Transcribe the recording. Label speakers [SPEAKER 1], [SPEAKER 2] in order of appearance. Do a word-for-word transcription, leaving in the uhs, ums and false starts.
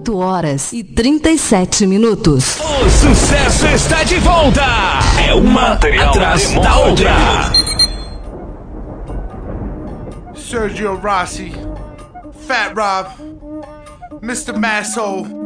[SPEAKER 1] dezoito horas e trinta e sete minutos.
[SPEAKER 2] O sucesso está de volta. É uma atrás da outra.
[SPEAKER 3] Sergio Rossi, Fat Rob, mister Masso.